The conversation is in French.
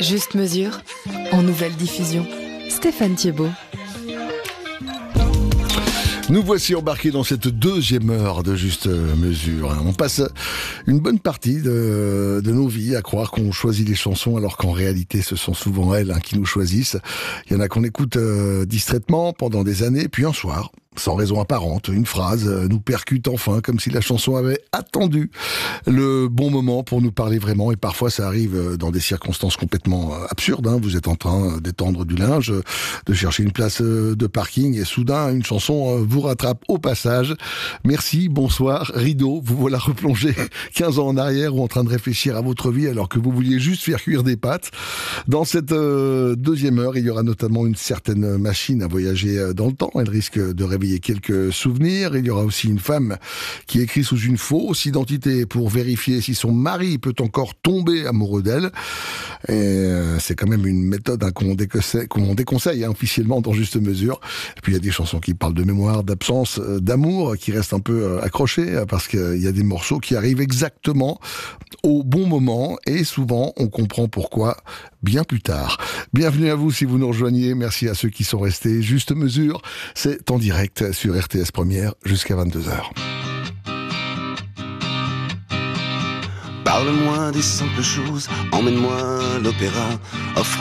Juste mesure, en nouvelle diffusion. Stéphane Thiebaud. Nous voici embarqués dans cette deuxième heure de Juste Mesure. On passe une bonne partie de nos vies à croire qu'on choisit les chansons alors qu'en réalité ce sont souvent elles qui nous choisissent. Il y en a qu'on écoute distraitement pendant des années, puis un soir, sans raison apparente, une phrase nous percute enfin, comme si la chanson avait attendu le bon moment pour nous parler vraiment. Et parfois ça arrive dans des circonstances complètement absurdes. Vous êtes en train d'étendre du linge, de chercher une place de parking, et soudain une chanson vous rattrape au passage. Merci, bonsoir, rideau, vous voilà replongé 15 ans en arrière ou en train de réfléchir à votre vie alors que vous vouliez juste faire cuire des pâtes. Dans cette deuxième heure, il y aura notamment une certaine machine à voyager dans le temps. Elle risque de réveiller quelques souvenirs. Il y aura aussi une femme qui écrit sous une fausse identité pour vérifier si son mari peut encore tomber amoureux d'elle. Et c'est quand même une méthode qu'on déconseille officiellement dans Juste Mesure. Et puis il y a des chansons qui parlent de mémoire, d'absence, d'amour, qui restent un peu accrochées parce qu'il y a des morceaux qui arrivent exactement au bon moment et souvent on comprend pourquoi bien plus tard. Bienvenue à vous si vous nous rejoignez. Merci à ceux qui sont restés. Juste Mesure, c'est en direct sur RTS Première jusqu'à 22h. Parle-moi des simples choses, emmène-moi à l'opéra, offre